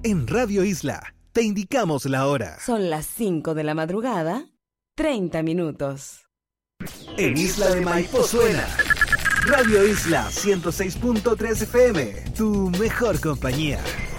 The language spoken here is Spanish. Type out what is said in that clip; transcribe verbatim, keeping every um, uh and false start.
En Radio Isla te indicamos la hora. Son las cinco de la madrugada, treinta minutos. En Isla de Maipo suena Radio Isla ciento seis punto tres F M, tu mejor compañía.